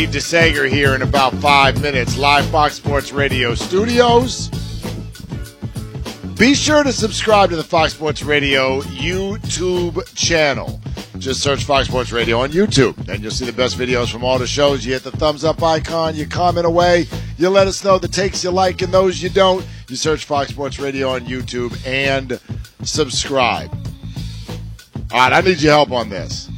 DeSager here in about 5 minutes, live Fox Sports Radio studios. Be sure to subscribe to the Fox Sports Radio YouTube channel. Just search Fox Sports Radio on YouTube, and you'll see the best videos from all the shows. You hit the thumbs up icon, you comment away, you let us know the takes you like and those you don't. You search Fox Sports Radio on YouTube and subscribe. All right, I need your help on this.